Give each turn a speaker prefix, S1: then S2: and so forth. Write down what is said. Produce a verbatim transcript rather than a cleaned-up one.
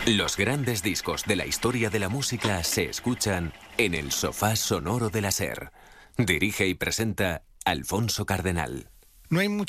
S1: Los grandes discos de la historia de la música se escuchan en el sofá sonoro de la SER. Dirige y presenta Alfonso Cardenal.
S2: No hay mucho